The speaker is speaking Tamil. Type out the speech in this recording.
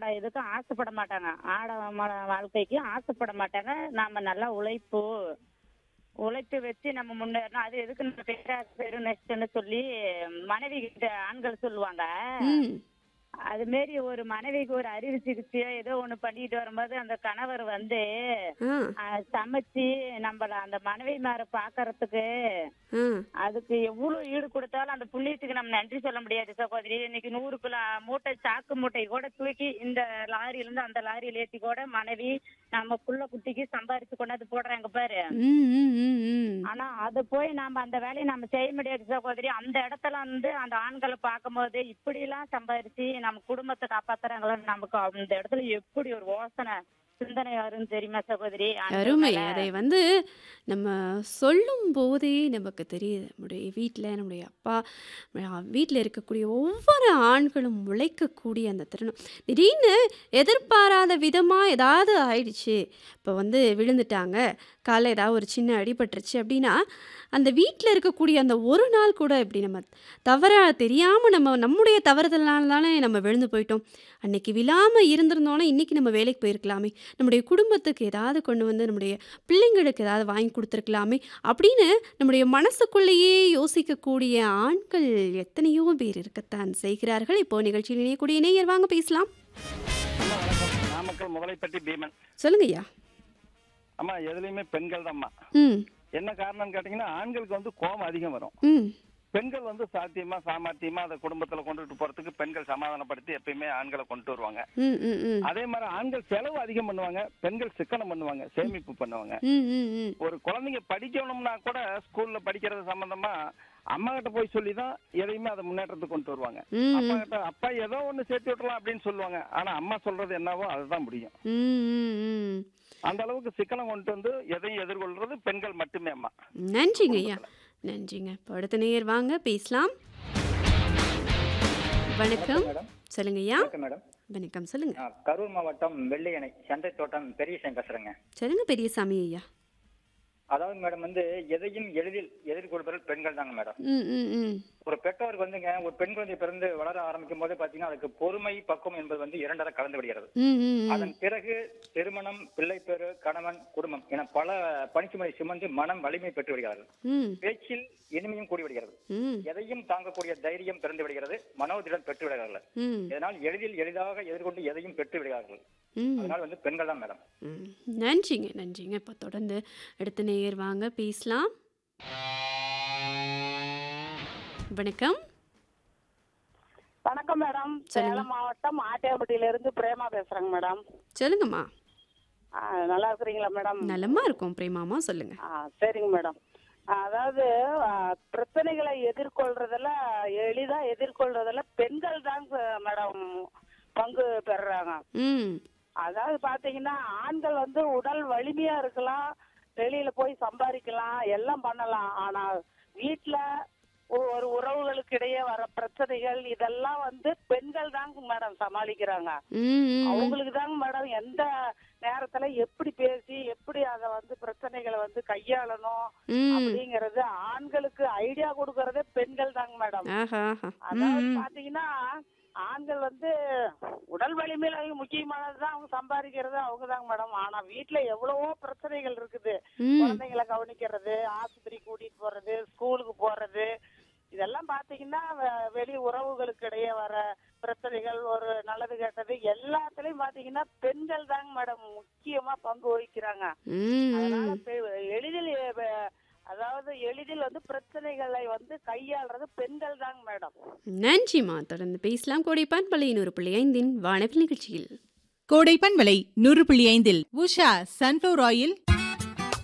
இதுக்கும் ஆசைப்பட மாட்டாங்க. வாழ்க்கைக்கு ஆசைப்பட மாட்டாங்க. நாம நல்லா உழைப்பு வச்சு நம்ம முன்னேறணும். அது எதுக்கு நம்ம பேரு நெக்ஸ்ட்னு சொல்லி மனைவி கிட்ட ஆண்கள் சொல்லுவாங்க. ம். அது மாரி ஒரு மனைவிக்கு ஒரு அறுவை சிகிச்சையோ ஏதோ ஒண்ணு பண்ணிட்டு வரும்போது அந்த கணவர் வந்து ஆ. சமைச்சு நம்மள அந்த மனைவிமார பாக்குறதுக்கு ஆ. அதுக்கு எவ்வளவு ஈடு கொடுத்தாலும் அந்த புண்ணியத்துக்கு நம்ம நன்றி சொல்ல முடியாது சகோதரி. இன்னைக்கு 100 கிலோ மூட்டை சாக்கு மூட்டை கூட தூக்கி இந்த லாரியில இருந்து அந்த லாரியில ஏத்தி கூட மனைவி நம்ம புள்ள குட்டிக்கு சம்பாரிச்சு கொண்டாந்து போடுறாங்க பாரு. ம். ம். ம். ம். ஆனா அது போய் நாம அந்த வேலையை நம்ம செய்ய முடியாது சகோதரி. அந்த இடத்துல வந்து அந்த ஆண்களை பார்க்கும்போது இப்படி எல்லாம் சம்பாரிச்சு நம்ம குடும்பத்தை காப்பாத்துறாங்களோ நமக்கு அந்த இடத்துல எப்படி ஒரு யோசனை சிந்தனை வரும்னு தெரியுமா சகோதரி ஆண்கள் அருமை. மேல. அதை நம்ம சொல்லும்போதே நமக்கு தெரியுது. நம்முடைய வீட்ல நம்முடைய அப்பா, வீட்ல இருக்கக்கூடிய ஒவ்வொரு ஆண்களும் உழைக்கக்கூடிய அந்த தருணம். திடீர்னு எதிர்பாராத விதமா ஏதாவது ஆயிடுச்சு. இப்போ விழுந்துட்டாங்க. கால்ல ஏதாவது ஒரு சின்ன அடிபட்டுருச்சு அப்படின்னா, அந்த வீட்ல இருக்கக்கூடிய அந்த ஒரு நாள் கூட இப்படி நம்ம தவறா தெரியாம நம்முடைய தவறுதலால தானே நம்ம விழுந்து போயிட்டோம். அன்னைக்கு விழாம இருந்திருந்தோம்னா, இன்னைக்கு நம்ம வேலைக்கு போயிருக்கலாமே. நம்முடைய குடும்பத்துக்கு ஏதாவது கொண்டு நம்முடைய பிள்ளைங்களுக்கு ஏதாவது வாங்கி கொடுத்துருக்கலாமே அப்படின்னு நம்முடைய மனசுக்குள்ளேயே யோசிக்கக்கூடிய ஆண்கள் எத்தனையோ பேர் இருக்கத்தான் செய்கிறார்கள். இப்போ நிகழ்ச்சியில் இணையக்கூடிய நேயர் வாங்க பேசலாம். அம்மா வணக்கம். நாமக்கல் முதலைப்பட்டி பீமன். சொல்லுங்க ஐயா. அம்மா எதுலையுமே பெண்கள் தான்மா. ம். என்ன காரணம்னு கேட்டீங்கன்னா ஆண்களுக்கு கோபம் அதிகம் வரும். ம். பெண்கள் சாத்தியமா சாமர்த்தியமா அதை குடும்பத்துல கொண்டுட்டு போறதுக்கு பெண்கள் சமாதானப்படுத்தி எப்பயுமே ஆண்களை கொண்டு வருவாங்க. ம். ம். ம். அதே மாதிரி ஆண்கள் செலவு அதிகம் பண்ணுவாங்க, பெண்கள் சிக்கனம் பண்ணுவாங்க, சேமிப்பு பண்ணுவாங்க. ம். ம். ம். ஒரு குழந்தைங்க படிக்கணும்னா கூட ஸ்கூல்ல படிக்கிறது சம்பந்தமா அம்மா கிட்ட போய் சொல்லிதான் எதையுமே அதை முன்னேற்றத்துக்கு கொண்டு வருவாங்க. ம். அப்பா கிட்ட அப்பா ஏதோ ஒண்ணு சேர்த்து விட்டுலாம் அப்படின்னு சொல்லுவாங்க. ஆனா அம்மா சொல்றது என்னவோ அதுதான் முடியும். ம். ம். ம். அந்த அளவுக்கு சிக்கனம் கொண்டு எதையும் எதிர்கொள்றது பெண்கள் மட்டுமே அம்மா. நன்றிங்க ஐயா. நன்றிங்க. இப்போ அடுத்த நேயர் வாங்க பேசலாம். வணக்கம். மேடம். சொல்லுங்க ஐயா. வணக்கம் மேடம். வணக்கம். சொல்லுங்க. கரூர் மாவட்டம் வெள்ளையணை சந்தை தோட்டம் பெரியசன் பேசுறேங்க. சொல்லுங்க பெரியசாமி ஐயா. அதாவது மேடம் எதையும் எளிதில் எதிர்கொள்பவர்கள் பெண்கள் தாங்க மேடம். ம். ம். ம். ஒரு பெற்றோருக்கு ஒரு பெண் குழந்தை பிறந்து வளர ஆரம்பிக்கும் போது பாத்தீங்கன்னா அதுக்கு பொறுமை பக்குவம் என்பது இரண்டரை கலந்து விடுகிறது. ம். ம். ம். அதன் பிறகு திருமணம், பிள்ளைப்பேறு, கணவன், குடும்பம் என பல பணிச்சுமை சுமந்து மனம் வலிமை பெற்று விடுகிறார்கள். ம். பேச்சில் இனிமையும் கூடி விடுகிறது. ம். எதையும் தாங்கக்கூடிய தைரியம் பிறந்து விடுகிறது. மனோதிடம் பெற்று விடுகிறார்கள். ம். இதனால் எளிதாக எதிர்கொண்டு எதையும் பெற்று விடுகிறார்கள். ம். அதனால் பெண்கள் தான் மேடம். ம். நன்றிங்க. நன்றிங்க. இப்போ தொடர்ந்து அடுத்த நேயர் வாங்க பேசலாம். வணக்கம். வணக்கம் மேடம். சொல்லுங்க. சேலம் மாவட்டம் ஆட்டியாபட்டியில இருந்து பிரேமா பேசுறேங்க மேடம். சொல்லுங்கம்மா. நல்லா இருக்கிறீங்களா மேடம்? நலமா இருக்கும் பிரேமாமா. சொல்லுங்க. சரிங்க மேடம். அதாவது பிரச்சனைகளை எளிதா எதிர்கொள்றதுல பெண்கள் தான் மேடம் பங்கு பெறுறாங்க. ம். அதாவது பாத்தீங்கன்னா ஆண்கள் உடல் வலிமையா இருக்கலாம், வெளியில போய் சம்பாதிக்கலாம், எல்லாம் பண்ணலாம். ஆனா வீட்டுல ஒரு உறவுகளுக்கு இடையே வர பிரச்சனைகள் இதெல்லாம் பெண்கள் தாங்க மேடம் சமாளிக்கிறாங்க. ம். அவங்களுக்கு தாங்க மேடம் எந்த நேரத்துல எப்படி பேசி எப்படி அத பிரச்சனைகளை கையாளணும் ம். அப்படிங்கறது ஆண்களுக்கு ஐடியா கொடுக்கறதே பெண்கள் தாங்க மேடம். ஆஹா. ஆஹா. அதாவது ம். பாத்தீங்கன்னா ஆண்கள் உடல் வலிமையில முக்கியமானதுதான் அவங்க சம்பாதிக்கிறது அவங்கதாங்க மேடம். ஆனா வீட்டுல எவ்வளவோ பிரச்சனைகள் இருக்குது. ம். குழந்தைங்களை கவனிக்கிறது, ஆஸ்பத்திரி கூட்டிட்டு போறது, ஸ்கூலுக்கு போறது, இதெல்லாம் பாத்தீங்கன்னா வெளி உறவுகளுக்கு இடையே வர பிரச்சனைகள், ஒரு நல்லது கெட்டது எல்லாத்துலயும் பாத்தீங்கன்னா பெண்கள் தாங்க மேடம் முக்கியமா பங்கு வகிக்கிறாங்க. அதனால ம். எளிதில் பிரச்சனைகளை கையாளுறது பெண்கள் தாங்க மேடம். நன்றிம்மா. தொடர்ந்து பேசலாம். கோடைப்பான் பள்ளி 100.5 வானவில் நிகழ்ச்சியில். கோடைப்பண்பலை 100.5 உஷா சன்ஃப்ளவர் ஆயில்